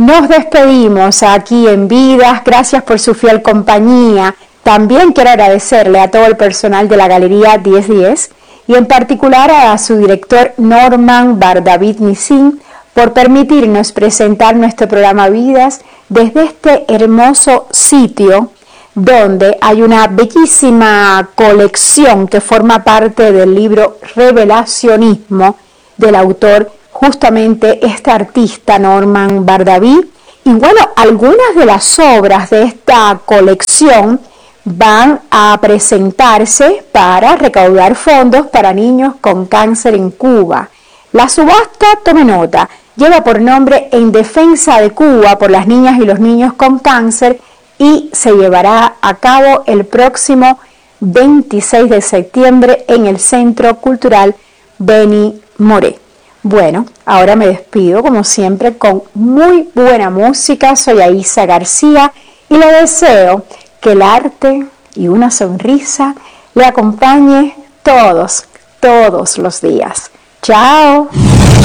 Nos despedimos aquí en Vidas. Gracias por su fiel compañía. También quiero agradecerle a todo el personal de la Galería 1010 y en particular a su director Norman Bardavid Nissin por permitirnos presentar nuestro programa Vidas desde este hermoso sitio donde hay una bellísima colección que forma parte del libro Revelacionismo del autor justamente este artista Norman Bardavid. Y bueno, algunas de las obras de esta colección van a presentarse para recaudar fondos para niños con cáncer en Cuba. La subasta, tome nota, lleva por nombre En Defensa de Cuba por las niñas y los niños con cáncer y se llevará a cabo el próximo 26 de septiembre en el Centro Cultural Beni Moré. Bueno, ahora me despido como siempre con muy buena música. Soy Aisa García y le deseo que el arte y una sonrisa le acompañe todos los días. ¡Chao!